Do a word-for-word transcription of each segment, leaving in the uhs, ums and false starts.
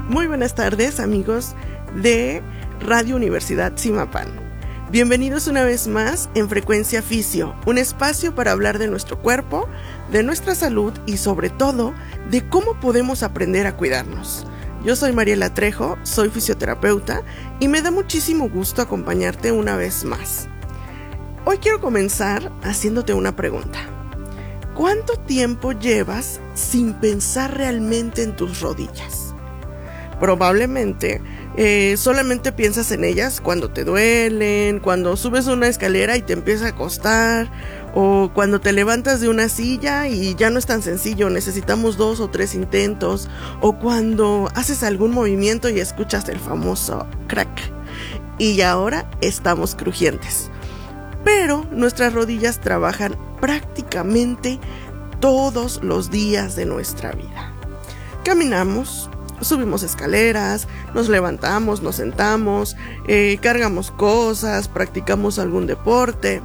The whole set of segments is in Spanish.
Muy buenas tardes, amigos de Radio Universidad Zimapán. Bienvenidos una vez más en Frecuencia Fisio, un espacio para hablar de nuestro cuerpo, de nuestra salud y sobre todo de cómo podemos aprender a cuidarnos. Yo soy Mariela Trejo, soy fisioterapeuta y me da muchísimo gusto acompañarte una vez más. Hoy quiero comenzar haciéndote una pregunta. ¿Cuánto tiempo llevas sin pensar realmente en tus rodillas? Probablemente eh, solamente piensas en ellas cuando te duelen, cuando subes una escalera y te empieza a costar, o cuando te levantas de una silla y ya no es tan sencillo, necesitamos dos o tres intentos, o cuando haces algún movimiento y escuchas el famoso crack, y ahora estamos crujientes. Pero nuestras rodillas trabajan prácticamente todos los días de nuestra vida. Caminamos, subimos escaleras, nos levantamos, nos sentamos, eh, cargamos cosas, practicamos algún deporte,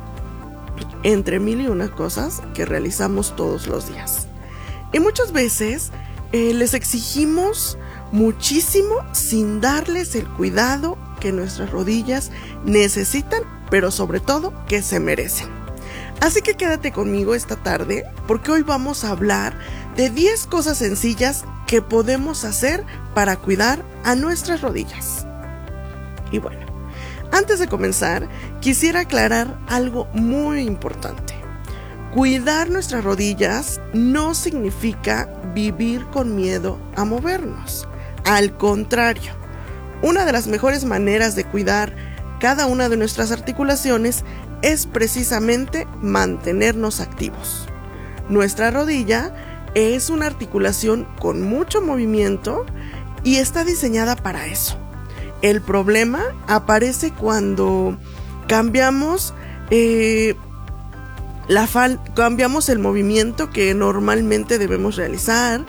entre mil y una cosas que realizamos todos los días. Y muchas veces eh, les exigimos muchísimo sin darles el cuidado que nuestras rodillas necesitan, pero sobre todo que se merecen. Así que quédate conmigo esta tarde porque hoy vamos a hablar de diez cosas sencillas que podemos hacer para cuidar a nuestras rodillas. Y bueno, antes de comenzar, quisiera aclarar algo muy importante. Cuidar nuestras rodillas no significa vivir con miedo a movernos. Al contrario, una de las mejores maneras de cuidar cada una de nuestras articulaciones es precisamente mantenernos activos. Nuestra rodilla es una articulación con mucho movimiento y está diseñada para eso. El problema aparece cuando cambiamos, eh, la fal- cambiamos el movimiento que normalmente debemos realizar,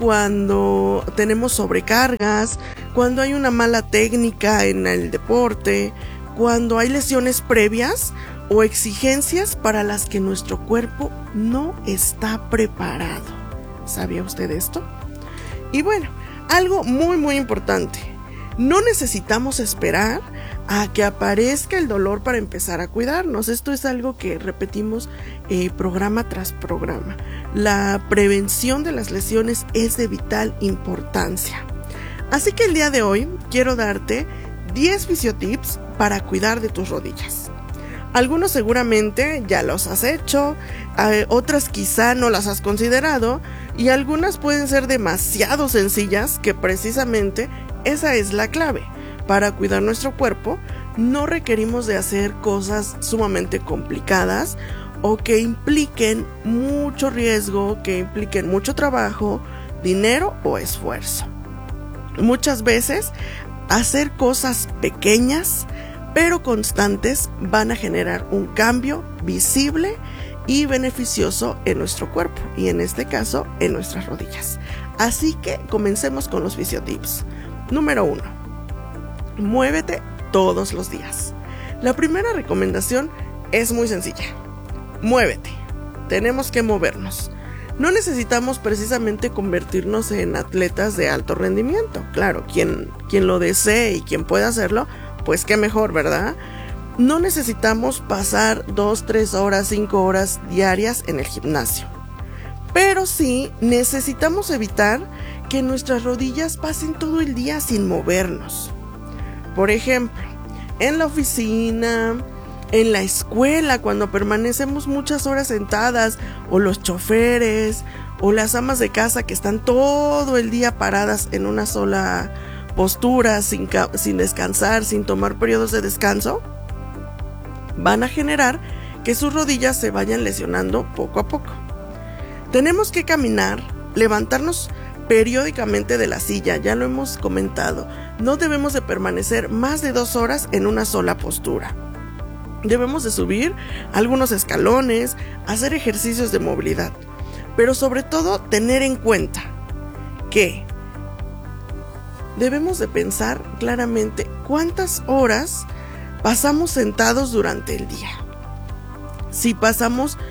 cuando tenemos sobrecargas, cuando hay una mala técnica en el deporte, cuando hay lesiones previas o exigencias para las que nuestro cuerpo no está preparado. ¿Sabía usted esto? Y bueno, algo muy muy importante. No necesitamos esperar a que aparezca el dolor para empezar a cuidarnos. Esto es algo que repetimos eh, programa tras programa. La prevención de las lesiones es de vital importancia. Así que el día de hoy quiero darte diez fisiotips para cuidar de tus rodillas. Algunos seguramente ya los has hecho, eh, otras quizá no las has considerado y algunas pueden ser demasiado sencillas que precisamente esa es la clave. Para cuidar nuestro cuerpo no requerimos de hacer cosas sumamente complicadas o que impliquen mucho riesgo, que impliquen mucho trabajo, dinero o esfuerzo. Muchas veces hacer cosas pequeñas pero constantes van a generar un cambio visible y beneficioso en nuestro cuerpo y en este caso en nuestras rodillas. Así que comencemos con los fisiotips. Número uno. Muévete todos los días. La primera recomendación es muy sencilla. Muévete. Tenemos que movernos. No necesitamos precisamente convertirnos en atletas de alto rendimiento. Claro, quien, quien lo desee y quien pueda hacerlo, pues qué mejor, ¿verdad? No necesitamos pasar dos, tres horas, cinco horas diarias en el gimnasio. Pero sí necesitamos evitar que nuestras rodillas pasen todo el día sin movernos. Por ejemplo, en la oficina, en la escuela, cuando permanecemos muchas horas sentadas, o los choferes, o las amas de casa que están todo el día paradas en una sola postura, sin, ca- sin descansar, sin tomar periodos de descanso, van a generar que sus rodillas se vayan lesionando poco a poco. Tenemos que caminar, levantarnos periódicamente de la silla, ya lo hemos comentado. No debemos de permanecer más de dos horas en una sola postura. Debemos de subir algunos escalones, hacer ejercicios de movilidad, pero sobre todo tener en cuenta que debemos de pensar claramente cuántas horas pasamos sentados durante el día. Si pasamos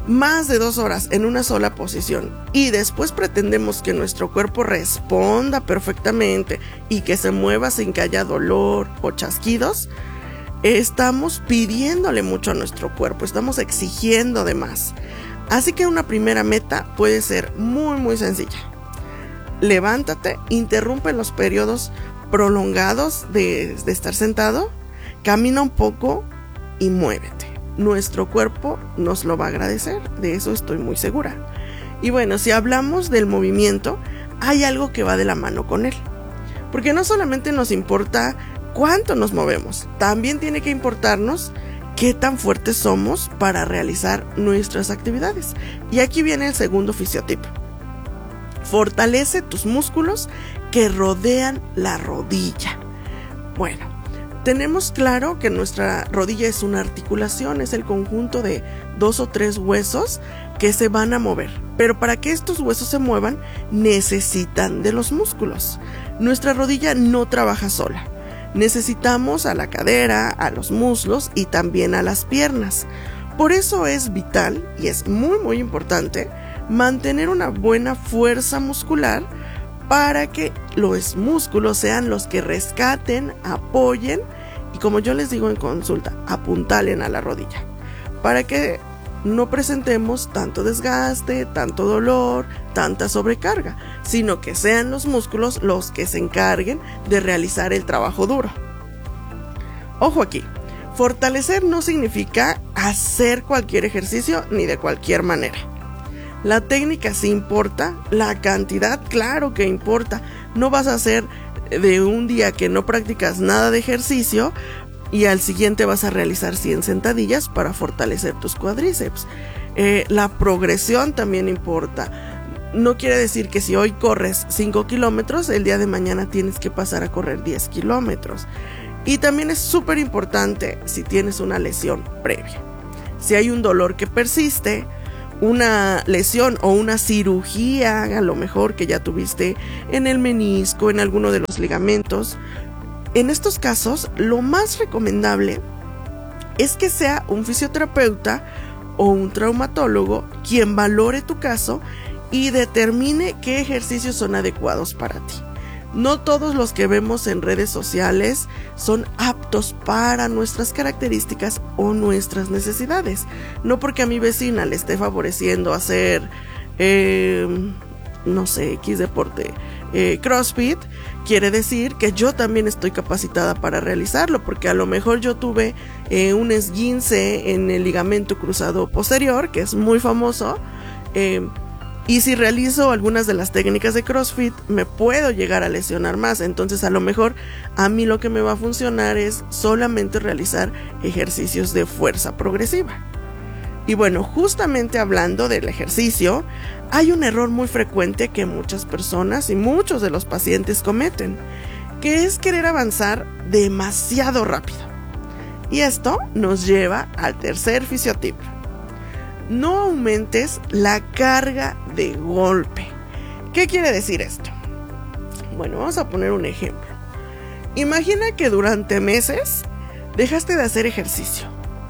más de dos horas en una sola posición y después pretendemos que nuestro cuerpo responda perfectamente y que se mueva sin que haya dolor o chasquidos, estamos pidiéndole mucho a nuestro cuerpo, estamos exigiendo de más. Así que una primera meta puede ser muy muy sencilla. Levántate, interrumpe los periodos prolongados de, de estar sentado, camina un poco y muévete. Nuestro cuerpo nos lo va a agradecer, de eso estoy muy segura. Y bueno, si hablamos del movimiento, hay algo que va de la mano con él. Porque no solamente nos importa cuánto nos movemos, también tiene que importarnos qué tan fuertes somos para realizar nuestras actividades. Y aquí viene el segundo fisiotip. Fortalece tus músculos que rodean la rodilla. Bueno, tenemos claro que nuestra rodilla es una articulación, es el conjunto de dos o tres huesos que se van a mover. Pero para que estos huesos se muevan, necesitan de los músculos. Nuestra rodilla no trabaja sola. Necesitamos a la cadera, a los muslos y también a las piernas. Por eso es vital y es muy muy importante mantener una buena fuerza muscular para que los músculos sean los que rescaten, apoyen y, como yo les digo en consulta, apuntalen a la rodilla para que no presentemos tanto desgaste, tanto dolor, tanta sobrecarga, sino que sean los músculos los que se encarguen de realizar el trabajo duro. Ojo aquí, fortalecer no significa hacer cualquier ejercicio ni de cualquier manera. La técnica sí importa, la cantidad claro que importa. No vas a hacer de un día que no practicas nada de ejercicio y al siguiente vas a realizar cien sentadillas para fortalecer tus cuádriceps. Eh, la progresión también importa. No quiere decir que si hoy corres cinco kilómetros, el día de mañana tienes que pasar a correr diez kilómetros. Y también es súper importante si tienes una lesión previa. Si hay un dolor que persiste, una lesión o una cirugía, a lo mejor que ya tuviste en el menisco, en alguno de los ligamentos. En estos casos, lo más recomendable es que sea un fisioterapeuta o un traumatólogo quien valore tu caso y determine qué ejercicios son adecuados para ti. No todos los que vemos en redes sociales son aptos para nuestras características o nuestras necesidades. No porque a mi vecina le esté favoreciendo hacer, eh, no sé, X deporte, eh, CrossFit, quiere decir que yo también estoy capacitada para realizarlo, porque a lo mejor yo tuve eh, un esguince en el ligamento cruzado posterior, que es muy famoso, eh, y si realizo algunas de las técnicas de CrossFit, me puedo llegar a lesionar más. Entonces, a lo mejor a mí lo que me va a funcionar es solamente realizar ejercicios de fuerza progresiva. Y bueno, justamente hablando del ejercicio, hay un error muy frecuente que muchas personas y muchos de los pacientes cometen, que es querer avanzar demasiado rápido. Y esto nos lleva al tercer fisiotip. No aumentes la carga de golpe. ¿Qué quiere decir esto? Bueno, vamos a poner un ejemplo. Imagina que durante meses dejaste de hacer ejercicio.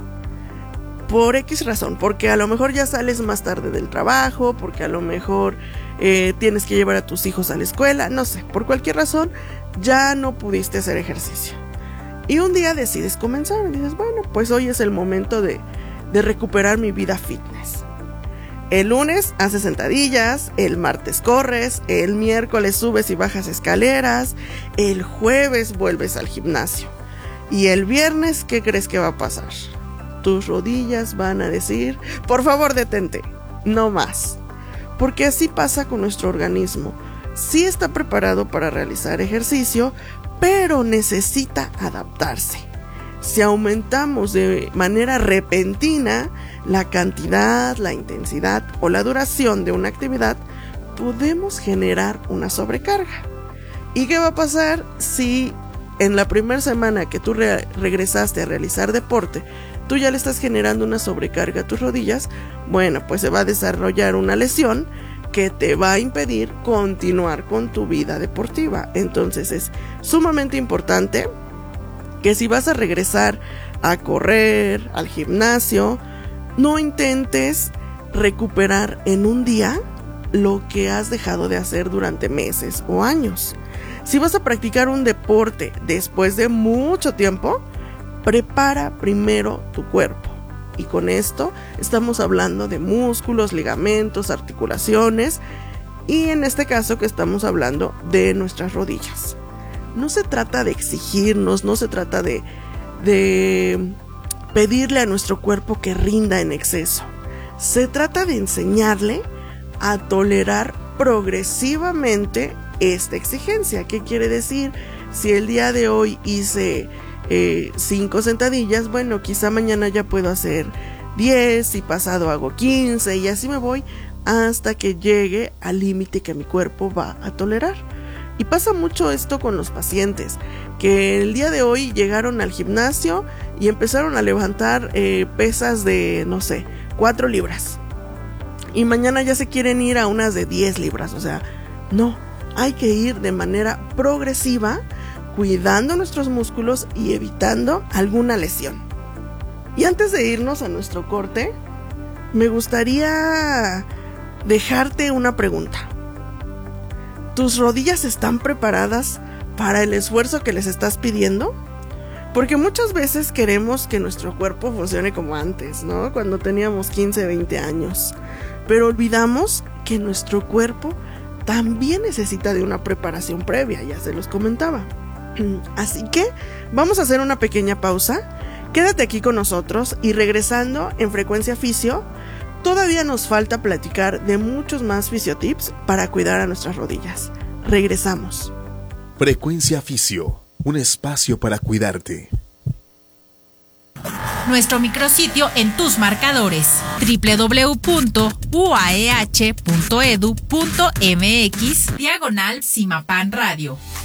Por X razón, porque a lo mejor ya sales más tarde del trabajo, porque a lo mejor eh, tienes que llevar a tus hijos a la escuela, no sé, por cualquier razón ya no pudiste hacer ejercicio. Y un día decides comenzar y dices, bueno, pues hoy es el momento de de recuperar mi vida fitness. El lunes haces sentadillas, el martes corres, el miércoles subes y bajas escaleras, el jueves vuelves al gimnasio. Y el viernes, ¿qué crees que va a pasar? Tus rodillas van a decir, por favor detente, no más. Porque así pasa con nuestro organismo. Sí está preparado para realizar ejercicio, pero necesita adaptarse. Si aumentamos de manera repentina la cantidad, la intensidad o la duración de una actividad, podemos generar una sobrecarga. ¿Y qué va a pasar si en la primera semana que tú re- regresaste a realizar deporte, tú ya le estás generando una sobrecarga a tus rodillas? Bueno, pues se va a desarrollar una lesión que te va a impedir continuar con tu vida deportiva. Entonces es sumamente importante que si vas a regresar a correr, al gimnasio, no intentes recuperar en un día lo que has dejado de hacer durante meses o años. Si vas a practicar un deporte después de mucho tiempo, prepara primero tu cuerpo. Y con esto estamos hablando de músculos, ligamentos, articulaciones y en este caso que estamos hablando de nuestras rodillas. No se trata de exigirnos, no se trata de, de pedirle a nuestro cuerpo que rinda en exceso. Se trata de enseñarle a tolerar progresivamente esta exigencia. ¿Qué quiere decir? Si el día de hoy hice eh, cinco sentadillas, bueno, quizá mañana ya puedo hacer diez y pasado hago quince y así me voy hasta que llegue al límite que mi cuerpo va a tolerar. Y pasa mucho esto con los pacientes, que el día de hoy llegaron al gimnasio y empezaron a levantar eh, pesas de, no sé, cuatro libras. Y mañana ya se quieren ir a unas de diez libras. O sea, no, hay que ir de manera progresiva, cuidando nuestros músculos y evitando alguna lesión. Y antes de irnos a nuestro corte, me gustaría dejarte una pregunta. ¿Tus rodillas están preparadas para el esfuerzo que les estás pidiendo? Porque muchas veces queremos que nuestro cuerpo funcione como antes, ¿no? Cuando teníamos quince, veinte años. Pero olvidamos que nuestro cuerpo también necesita de una preparación previa, ya se los comentaba. Así que vamos a hacer una pequeña pausa. Quédate aquí con nosotros y regresando en Frecuencia Fisio, todavía nos falta platicar de muchos más fisiotips para cuidar a nuestras rodillas. Regresamos. Frecuencia Fisio, un espacio para cuidarte. Nuestro micrositio en tus marcadores: doble u doble u doble u punto u a e h punto e d u punto m x diagonal Cimapan Radio.